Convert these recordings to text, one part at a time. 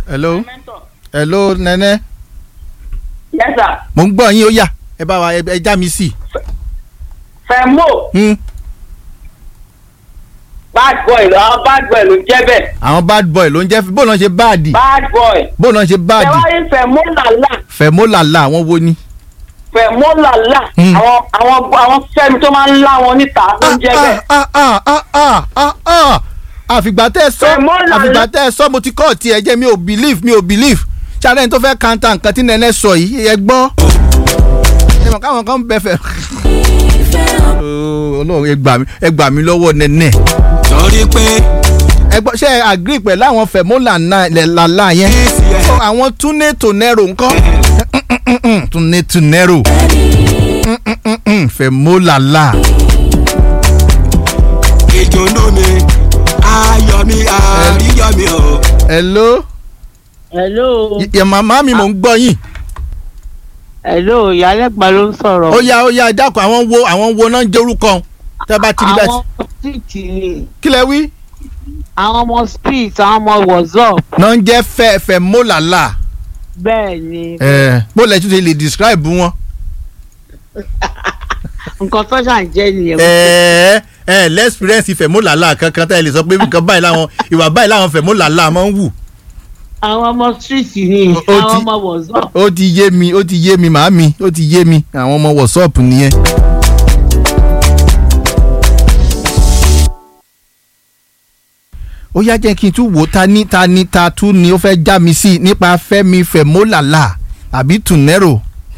hello nene. Yes sir. mo ń gbọ́ yín ó yá ẹ bá wa ẹ já mi sí. Fẹ̀mó. bad boy àwọn bad boy ló ń jẹ́ bẹ́ẹ̀. àwọn bad boy ló ń jẹ́ bó náà ṣe báàdì. bad boy. bó náà ṣe báàdì. ẹ wá rí Fẹ̀mó làlá. Fẹ̀mó làlá àwọn wo ni. Fẹ̀mó làlá. àwọn Fẹ́mi tó máa ń lá wọn níta ló ń jẹ́ bẹ́ẹ̀. àfìgbà tẹ́ ẹ sọ mo ti kọ́ ọ̀tí ẹ jẹ́ mi ò believe ṣáà tó fẹ́ kanta nǹkan tí nẹ́nẹ́ sọ yìí ẹ gbọ́ ẹ mọ̀ káwọn kan bẹ fẹ́ Ọlọ́run ẹ gbà mí lọ́wọ́ nẹ́nẹ́. sọrí pé. ẹ gbọ́ ṣé ẹ agree pẹ̀lú àwọn Fẹ̀mó làlá yẹn àwọn Túné Tònẹ́rò ńkọ́ Túné Tònẹ́rò Fẹ̀mó làlá. ìjọ́nú mi ayọ̀mí àríyọ̀mí o. hello. yẹ màmá mi mò ń gbọ́ yín. hello ìyálẹ́gbà ló ń sọ̀rọ̀. ó yá dákun àwọn wo náà ń jẹ́ orúkọ tẹ́ bá ti rí bẹ́ẹ̀. àwọn street ni. kí lẹ wí. àwọn ọmọ street àwọn ọmọ WhatsApp. náà ń jẹ́ Fẹ̀mó làlá. bẹ́ẹ̀ ni. bó lẹ tún ṣe lè describe wọn. nǹkan tó ṣàn jẹ́ nìyẹn. lẹ́spírẹ́ǹsì Fẹ̀mó làlá kankan tá ẹ lè sọ pé nǹkan báyìí láwọn ìwà báyìí láwọn Fẹ̀mó làlá máa ń wù. àwọn ọmọ street ni àwọn ọmọ WhatsApp. ó ti yé mi màámi ó ti yé mi àwọn ọmọ WhatsApp nìyẹn. ó yá jẹ́ kí n tún wò ta tún ni ó fẹ́ já mi sí nípa Fẹ́mi Fẹ̀mó làlá àbí Tònẹ́rò.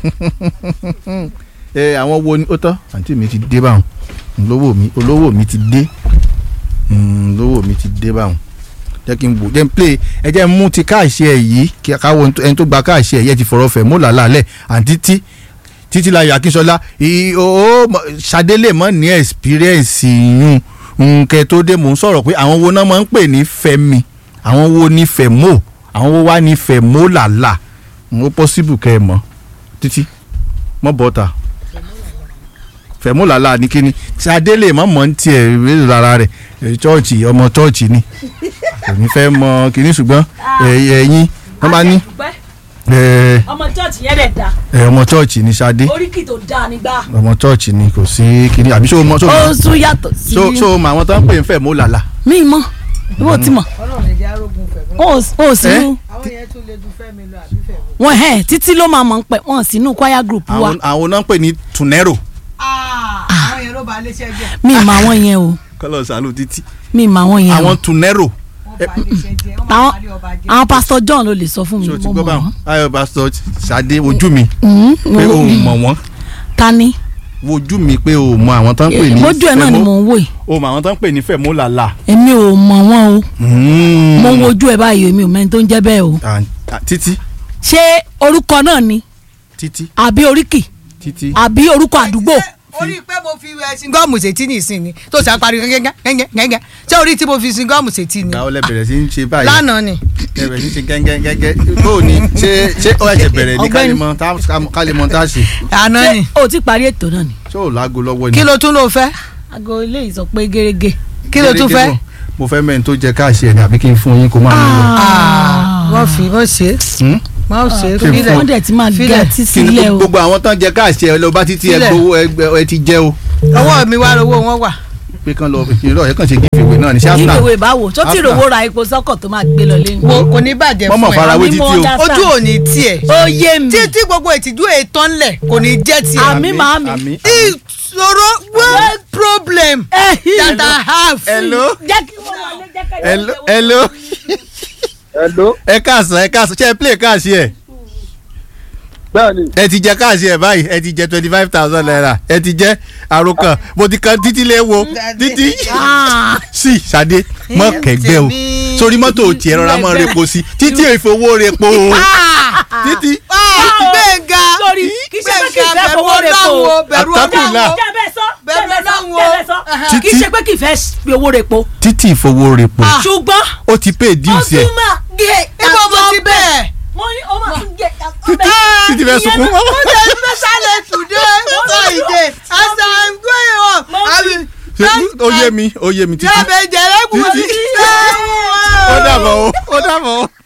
àwọn wo ni ó tọ́ àǹtí mi ti dé báwọn olówó mi ti dé olówó mi ti dé báwọn jẹ́ kí n wò jẹ́ n play ẹ jẹ́ n mú ti káàṣì ẹ̀ yìí kí káwọn ẹni tó gba káàṣì ẹ̀ yẹ ti fọ̀rọ̀ Fẹ̀mó làlá lẹ̀ àǹtí Títílayọ̀ Akínsọ́lá Ṣadé lè mọ́ ní experience yún nkẹ́ tó dé mò ń sọ̀rọ̀ pé àwọn wo náà máa ń pè ní Fẹ́mi àwọn wo ní Fẹ̀mó àwọn wo wá ní Fẹ̀mó làlá ó possible kẹ́ ẹ mọ̀ títí mọ́ bọ́ta Fẹ̀mó làlá ní kíni Ṣadé lè mọ̀ ní tiẹ̀ rárá rẹ̀ chọ́ọ̀chì ọmọ chọ́ọ̀chì ni kò ní fẹ́ mọ kíní ṣùgbọ́n ẹ̀yin wọ́n bá ní ọmọ chọ́ọ̀chì yẹn dẹ̀ da. ọmọ chọ́ọ̀chì ni Ṣadé oríkì tó dáa nígbà. ọmọ chọ́ọ̀chì ni kò sí kíní àbí ṣó mọ. ó sún yàtọ̀ sí. ṣó mọ àwọn tó ń pè ń Fẹ̀mó làlá. mi mọ̀ ìwọ ti mọ̀. Ọlọ́run ẹ̀jẹ̀ arógun Fẹ̀mó. ó sínú. àwọn yẹn tún lè ju Fẹ́mi lọ àbí Fẹ̀mó. wọn Títí ló máa mọ̀ ń pẹ́ wọn sínú choir group wa. àwọn náà ń pè ní Tònẹ́rò. àwọn yẹn ló ba léṣẹ́ jẹ́. mi mà àwọn yẹn o. kọ́lọ̀ sànú Títí. mi mà àwọn yẹn o. àwọn Tònẹ́rò. àwọn Pastor John ló lè sọ fún mi mo mọ̀ wọ́n. ayọ̀ Pastor Ṣadé wojú mi pé o mọ̀ wọ́n. ta ni. wojú mi pé o mọ̀ àwọn tó ń pè ní Fẹ̀mó. mójú ẹ̀ náà ni mò ń wò yìí. o mọ̀ àwọn tó ń pè ní Fẹ̀mó làlá. èmi ò mọ̀ wọ́n o. mo ń wojú ẹ̀ báyìí èmi ò mẹ́ni tó ń jẹ́ bẹ́ẹ̀ o. Títí. ṣé orúkọ náà ni. Títí. àbí oríkì. Títí. àbí orúkọ àdúgbò. orí pé mo fi singọ́ọ̀mù ṣètì nìsín ni tó ṣe àparí gẹ́gẹ́ ṣé orí tí mo fi singọ́ọ̀mù ṣètì ni. ìgbà wo lẹ bẹ̀rẹ̀ sí ń ṣe báyìí. lánàá ni. ẹ bẹ̀rẹ̀ sí ń ṣe gẹ́gẹ́ bó o ní ṣé ó ẹ̀jẹ̀ bẹ̀rẹ̀ ní kálímọ̀ tá a ṣe. àná ni. o ti parí ètò náà ni. ṣé o láago lọ́wọ́ ni. kí ló tún ló fẹ́. aago ilé ìsọ pé gẹ́gẹ́. kí ló tún fẹ́. mo fẹ́ mẹ́rin tó jẹ káàṣì ẹ̀ ní àbí kí n fún yín kó máa ń lọ. wọ́n fi wọ́n ṣe máa ṣe fílẹ̀ wọ́n dẹ̀ ti máa gé àti sílẹ̀ o. gbogbo àwọn tán jẹ káàṣì ẹ̀ lọ bá títí ẹ gbowó ẹ ti jẹ o. ọwọ́ mi wá lówó wọn wà. pé kán lọ ìrọ̀ ẹ̀ kàn ṣe giveaway náà ní ṣáà náà. giveaway báwo tó ti rówó ra epo sọ́kọ̀ tó máa gbé lọ lẹ́yìn. kò ní bàjẹ́ fún ẹ mọ́mọ́ farawé títí o. ojú ò ní tiẹ̀. ó yé mi. títí gbogbo ìtìjú ètò ńlẹ̀ kò ní jẹ́ tiẹ̀. àmì màmí. ìṣòro one problem that I have. hello. jẹ́ kí wọ́n wọlé jẹ́ kẹ́yìn. hello. hello. ẹ káàsán ṣe é play káàṣì ẹ̀. bẹ́ẹ̀ni. ẹ ti jẹ káàṣì ẹ báyìí ẹ ti jẹ 25,000 naira ẹ ti jẹ àròkàn mo ti kan Títí lé wo Títí sí Ṣadé mọ kẹgbẹ o sórí mọ́tò tiẹ̀ rọra mọ́ repo sí Títí ìfowó repo o Títí. gbẹ̀ngà gbẹ̀ngà bẹ̀rù ọlọ́wọ́ bẹ̀rù ọlọ́wọ́ kì í ṣe pé kì í fẹ́ fi owó repo. Títí ìfowó repo. ṣùgbọ́n ó ti pay dues ẹ̀. ó tún máa gé ibo mo ti bẹ́ẹ̀. mo ní o máa tún gé. Títí fẹ́ sunkún. ó jẹ́ ìfẹ́ sálẹ̀ today for ìdè as I'm going home. ó yé mi Títí. yàbẹ̀ jẹ̀rẹ̀ kù sí. ó dàbọ̀ o.